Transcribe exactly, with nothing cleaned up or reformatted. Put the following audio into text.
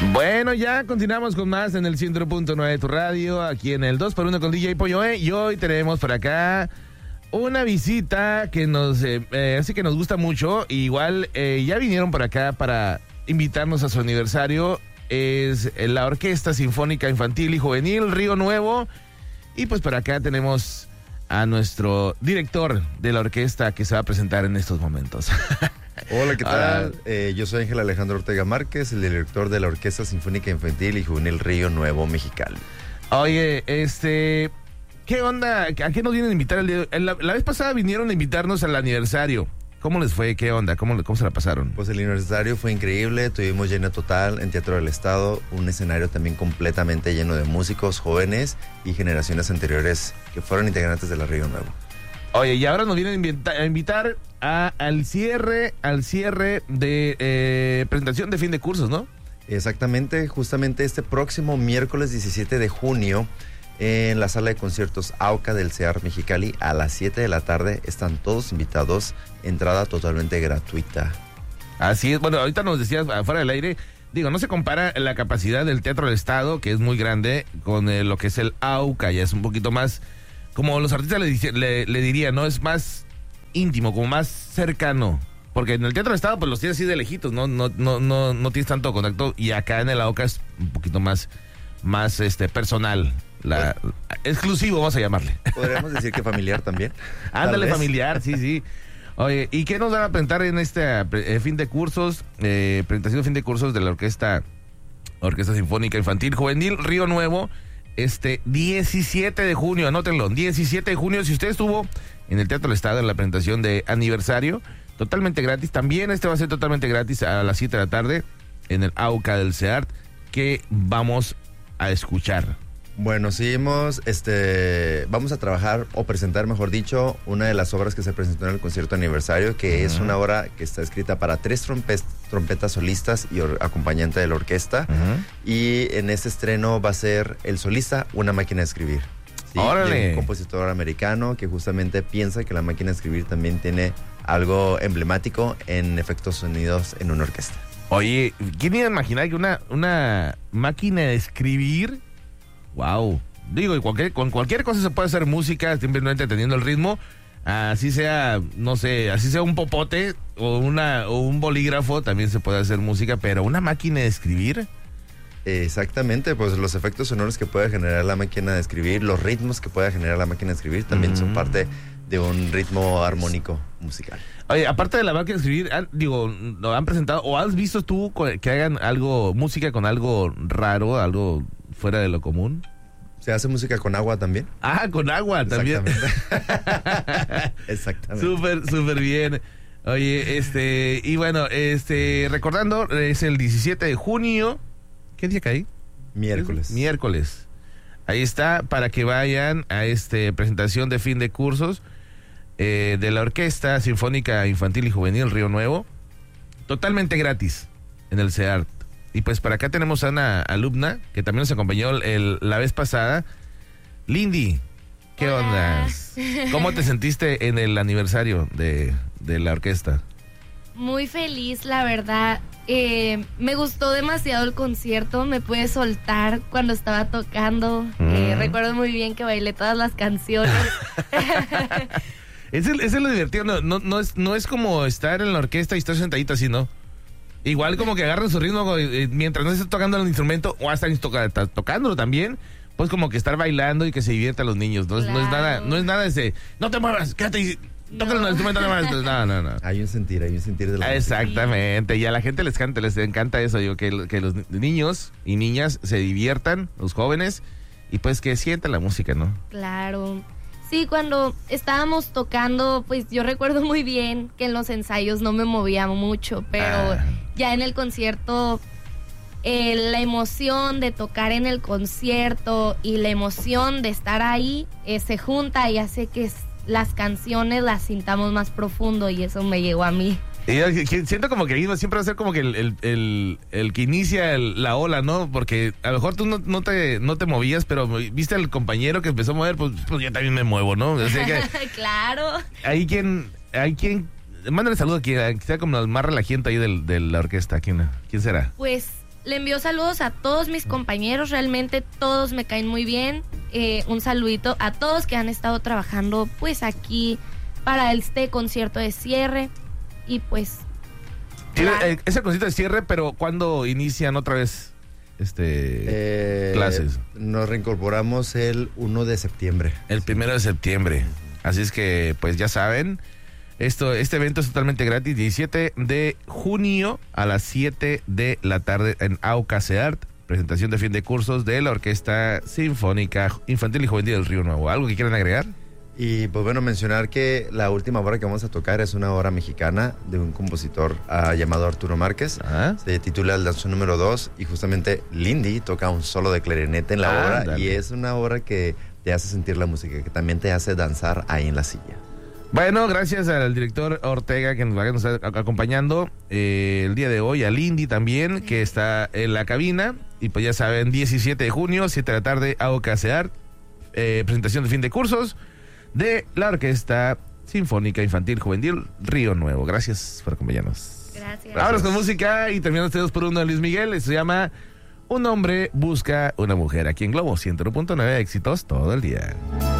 Bueno, ya continuamos con más en el cien punto nueve de tu radio, aquí en el dos por uno con D J Pollo, ¿eh? Y hoy tenemos por acá una visita que nos, eh, eh, así que nos gusta mucho. Igual eh, ya vinieron por acá para invitarnos a su aniversario. Es la Orquesta Sinfónica Infantil y Juvenil Río Nuevo. Y pues por acá tenemos a nuestro director de la orquesta que se va a presentar en estos momentos. Hola, ¿qué tal? Eh, yo soy Ángel Alejandro Ortega Márquez, el director de la Orquesta Sinfónica Infantil y Juvenil Río Nuevo, Mexicali. Oye, este, ¿qué onda? ¿A qué nos vienen a invitar el día? La, la vez pasada vinieron a invitarnos al aniversario. ¿Cómo les fue? ¿Qué onda? ¿Cómo, cómo se la pasaron? Pues el aniversario fue increíble, tuvimos lleno total en Teatro del Estado, un escenario también completamente lleno de músicos jóvenes y generaciones anteriores que fueron integrantes de la Río Nuevo. Oye, y ahora nos vienen a invitar, a, invitar a, al cierre, al cierre de eh, presentación de fin de cursos, ¿no? Exactamente, justamente este próximo miércoles diecisiete de junio, en la sala de conciertos AUCA del C E A R Mexicali, a las siete de la tarde, están todos invitados, entrada totalmente gratuita. Así es, bueno, ahorita nos decías afuera del aire, digo, no se compara la capacidad del Teatro del Estado, que es muy grande, con eh, lo que es el AUCA, ya es un poquito más, como los artistas le, le, le dirían, ¿no? Es más íntimo, como más cercano. Porque en el Teatro del Estado, pues los tienes así de lejitos, ¿no? No, no, no, no tienes tanto contacto. Y acá en el AUCA es un poquito más, más este, personal. La, pues, exclusivo, vamos a llamarle. Podríamos decir que familiar también. Ándale, familiar, sí, sí. Oye, ¿y qué nos van a presentar en este eh, fin de cursos? Eh, presentación de fin de cursos de la Orquesta, Orquesta Sinfónica Infantil Juvenil Río Nuevo. Este diecisiete de junio, anótenlo, diecisiete de junio, si usted estuvo en el Teatro del Estado en la presentación de aniversario, totalmente gratis, también este va a ser totalmente gratis a las siete de la tarde en el AUCA del C E A R, que vamos a escuchar. Bueno, seguimos, este, vamos a trabajar, o presentar, mejor dicho, una de las obras que se presentó en el concierto aniversario, que uh-huh. es una obra que está escrita para tres trompes, trompetas solistas y or, acompañante de la orquesta. Uh-huh. Y en este estreno va a ser el solista, una máquina de escribir. ¿Sí? ¡Órale! Un compositor americano que justamente piensa que la máquina de escribir también tiene algo emblemático en efectos sonidos en una orquesta. Oye, ¿quién iba a imaginar que una, una máquina de escribir... Wow, digo, cualquier, con cualquier cosa se puede hacer música, simplemente teniendo el ritmo, así sea, no sé, así sea un popote o una o un bolígrafo, también se puede hacer música, pero una máquina de escribir. Exactamente, pues los efectos sonoros que puede generar la máquina de escribir, los ritmos que puede generar la máquina de escribir, también mm. son parte de un ritmo armónico musical. Oye, aparte de la máquina de escribir, han, digo, ¿lo han presentado o has visto tú que hagan algo, música con algo raro, algo fuera de lo común? ¿Se hace música con agua también? Ah, con agua también. Exactamente. Exactamente. Súper, súper bien. Oye, este, y bueno, este, recordando, es el diecisiete de junio. ¿Qué día cae? Miércoles. Miércoles. Ahí está, para que vayan a esta presentación de fin de cursos eh, de la Orquesta Sinfónica Infantil y Juvenil Río Nuevo. Totalmente gratis en el C E A R. Y pues para acá tenemos a una alumna que también nos acompañó el, la vez pasada. Lindy, ¿qué Hola. onda? ¿Cómo te sentiste en el aniversario de, de la orquesta? Muy feliz, la verdad. Eh, me gustó demasiado el concierto, me pude soltar cuando estaba tocando. Mm. Eh, recuerdo muy bien que bailé todas las canciones. Ese es lo divertido, no, no, no, es, no es como estar en la orquesta y estar sentadito así, ¿no? Igual como que agarran su ritmo eh, mientras no estés tocando el instrumento o hasta toca, tocándolo también, pues como que estar bailando y que se diviertan los niños. No, claro. no es nada, no es nada de ese, no te muevas, quédate y toca no. el instrumento, no, no, no, no. Hay un sentir, hay un sentir de la Exactamente, y a la gente les encanta, les encanta eso, digo, que, que los niños y niñas se diviertan, los jóvenes, y pues que sientan la música, ¿no? Claro. Sí, cuando estábamos tocando, pues yo recuerdo muy bien que en los ensayos no me movía mucho, pero ah. ya en el concierto, eh, la emoción de tocar en el concierto y la emoción de estar ahí eh, se junta y hace que las canciones las sintamos más profundo y eso me llegó a mí. Y siento como que siempre va a ser como que el, el, el, el que inicia el, la ola, ¿no? Porque a lo mejor tú no, no, te, no te movías, pero viste al compañero que empezó a mover, pues, pues yo también me muevo, ¿no? O sea que claro. Hay quien, hay quien, mándale saludo a quien sea como el más relajiento ahí del, de la orquesta. ¿Quién, quién será? Pues le envío saludos a todos mis compañeros, realmente todos me caen muy bien. Eh, un saludito a todos que han estado trabajando pues aquí para este concierto de cierre. Y pues... Tiene, claro. eh, ese concierto de cierre, pero ¿cuándo inician otra vez este Eh, clases? Nos reincorporamos el primero de septiembre. El primero de septiembre. Así es que, pues ya saben, esto, este evento es totalmente gratis. diecisiete de junio a las siete de la tarde en Aucaceart. Presentación de fin de cursos de la Orquesta Sinfónica Infantil y Juvenil del Río Nuevo. ¿Algo que quieran agregar? Y pues bueno, mencionar que la última obra que vamos a tocar es una obra mexicana de un compositor uh, llamado Arturo Márquez. Ah. Se titula El danzón número dos y justamente Lindy toca un solo de clarinete en la Ah, obra dale. y es una obra que te hace sentir la música, que también te hace danzar ahí en la silla. Bueno, gracias al director Ortega que nos va a estar acompañando eh, el día de hoy, a Lindy también, que está en la cabina. Y pues ya saben, diecisiete de junio, siete de la tarde, Aucaceart, eh, presentación de fin de cursos de la Orquesta Sinfónica Infantil Juvenil Río Nuevo. Gracias por acompañarnos. Gracias. Vámonos con música y terminando este dos por uno de Luis Miguel. Esto se llama Un hombre busca una mujer aquí en Globo ciento uno punto nueve, éxitos todo el día.